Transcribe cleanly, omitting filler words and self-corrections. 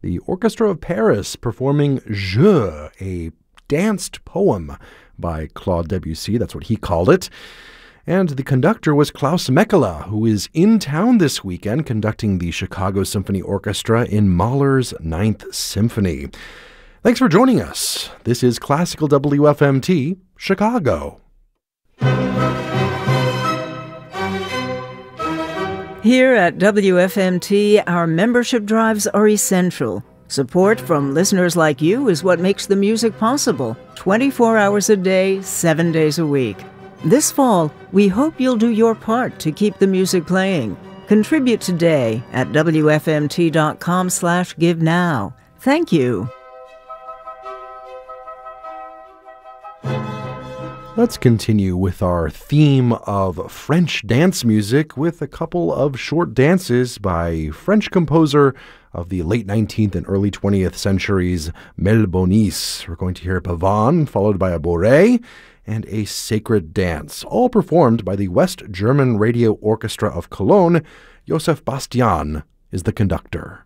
the Orchestra of Paris performing Jeux, a danced poem by Claude Debussy. That's what he called it. And the conductor was Klaus Mekela, who is in town this weekend conducting the Chicago Symphony Orchestra in Mahler's Ninth Symphony. Thanks for joining us. This is Classical WFMT, Chicago. Here at WFMT, our membership drives are essential. Support from listeners like you is what makes the music possible, 24 hours a day, 7 days a week. This fall, we hope you'll do your part to keep the music playing. Contribute today at WFMT.com/GiveNow. Thank you. Let's continue with our theme of French dance music with a couple of short dances by French composer of the late 19th and early 20th centuries, Melbonis. We're going to hear Pavane, followed by a Bourrée, and a Sacred Dance, all performed by the West German Radio Orchestra of Cologne. Joseph Bastian is the conductor.